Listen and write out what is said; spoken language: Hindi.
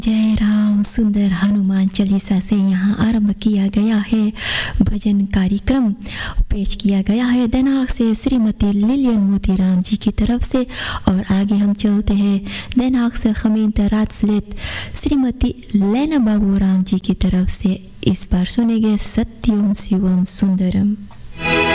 जय राम सुंदर हनुमान चालीसा से यहाँ आरंभ किया गया है भजन कार्यक्रम। पेश किया गया है देनाग से श्रीमती लिलियन मोतीराम जी की तरफ से। और आगे हम चलते हैं देनाग से खमीन राजस्लेट श्रीमती लेना बाबू राम जी की तरफ से। इस बार सुनेंगे सत्यम शिवम सुंदरम।